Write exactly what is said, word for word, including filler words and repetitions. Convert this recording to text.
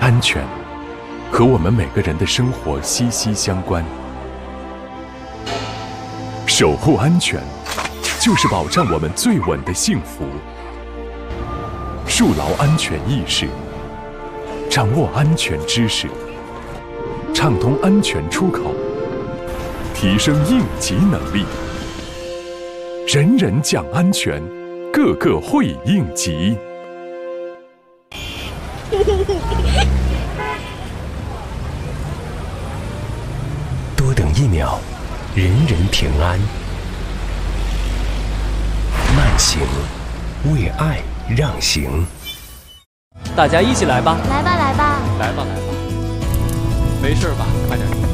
安全和我们每个人的生活息息相关。守护安全，就是保障我们最稳的幸福。树牢安全意识，掌握安全知识，畅通安全出口，提升应急能力。人人讲安全，个个会应急。 多等一秒，人人平安。慢行，为爱让行。 大家一起来吧！ 来吧，来吧， 来吧，来吧！没事吧？快点。